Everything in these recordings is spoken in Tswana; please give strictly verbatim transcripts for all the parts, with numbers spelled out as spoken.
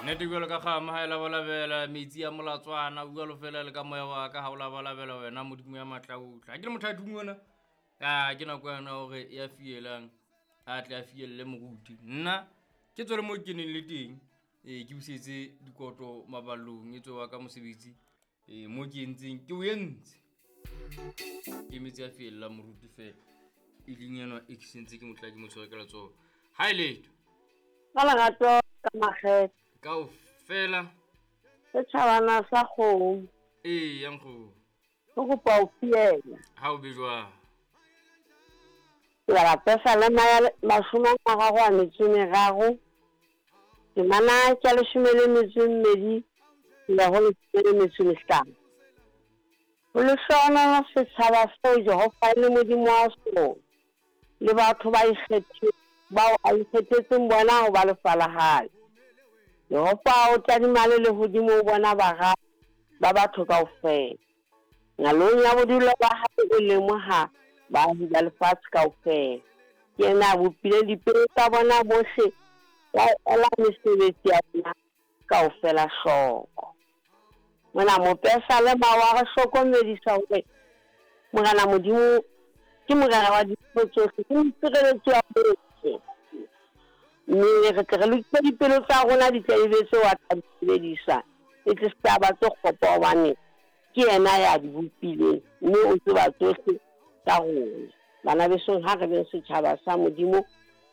Nete go le ka ga mahaela bola bela metsi ya molatswana bua lo fela le ka moya wa ka ha ola bola bela wena modimo ya matlautla ke le mothati ngwana ah ke na kwana hore ya fielang a tla fielle moruti nna ke tsole mo ke neng le teng eh ke busetse dikoto maballong etso wa ka mosebetsi eh mo ke entseng ke o entse ke metsi a fiella moruti fela e dinyenwa e kisentse ke motla ke mo tshwarekela tsona hi late Bala gato ka maget ka o fela se tšhabana sa kgomo eh yang go go go pa o fiela ha o bejwa ya la pesa le maya masuma a gago a metsene gago ke mana tša le shumele metseng medi le go le tsere metseng hlano go le sona se tšhaba seo Jehova le modimo wa sona le batho ba ikgethe bao a ikgethetseng bona go ba lefalahale Jehova o tadimale le hodimo o bona baga ba batho kaofela ngalong ya bodulo ba hae o lemoha baahi ba lefatshe kaofela ke yena a bopile dipeo tsa bona bohle ya ela mesebetsi ya bona kaofela hloko mona mo pesa le mawa go hlokomedisa hore mogala modimo ke mogala wa dipeo tsohle ke motsireletsi wa bohle mme re tle re lokise dipelo tsa rona di tlaebetse wa tla di sebedisa e tle se ba tse kgopo hobane ke yena ya di bopileng mme o tseba tsohle ka rona bana besong ha re be setjhaba sa modimo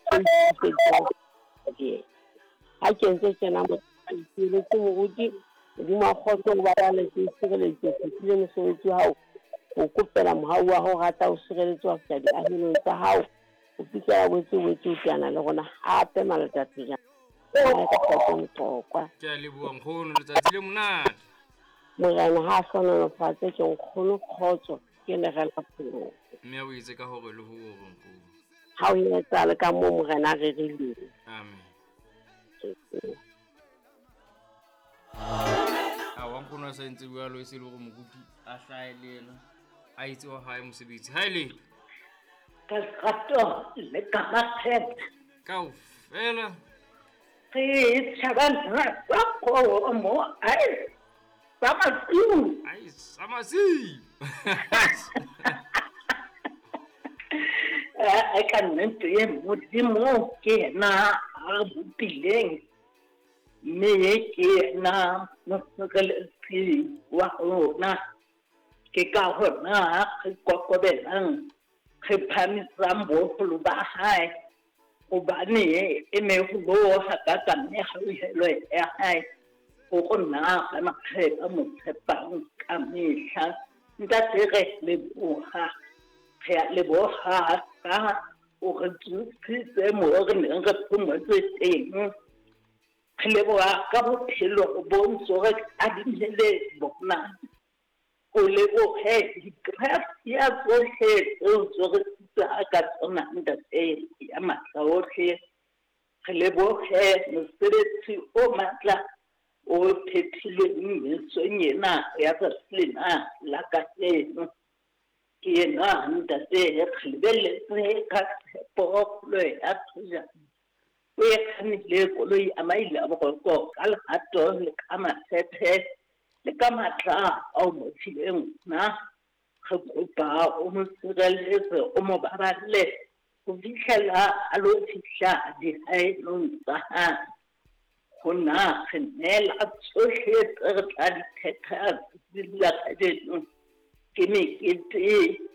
ha ke ntse tsena mo tsile ke moruti modimo a kgotso ba ya le tshireletso ke tsile mosebetsi hao o kopela mohau wa ho rata o sireletswa ka di ahelo tsa hao o fitla botse botse utana le gona hape malatsi ja o ka motokwa ke a leboa nkgono letsatsi le monate morena ha sona no fatse ke nkgono khotso ke le gela pholo mme o itse ka hore le ho hore nkgono ha o yetsa le ka mo morena re rile amen a wa nkgono sa ntse bua lo se le go mokuti a hlaelela a itse wa hae mosebetsi ha ile ka gato le ka mathet ka o fela ke tšhabana sa kgomo ai ba matsu ai samasi a ka nnete ye modimo ke na a bopileng mme ke na mosekeletsi wa rona ke ka hona ke kokobelang ke phamisang boholo ba hae gobane e ne go ha ka ka nne ga o hello ya hae go go nna ga makgela mo tshepang ka mehla nta tere le boha ya le boha ka o re tsitse mo re ne re phomotse teng le boha ka bophelo bo ntso re a dinele bona o le bo he gracia tsohle tsohle tsa ka tsona nda e ya matla ohle re le bo he mosebetsi o matla o phethilweng metsonyena ya tselena la ka tseno ke yena nda e re lebeletse ka tshepo ya tsoja o ye kanile koloi a maile a bogoko ka legato le ka matshepe le ka matla a o mothileng na re kopa o mo sireletse o mo baballe go fitlhela a lo fitlha dihaelong tsa hae go na re neela tsohle tse re tla di phetha di la ka dino ke mekete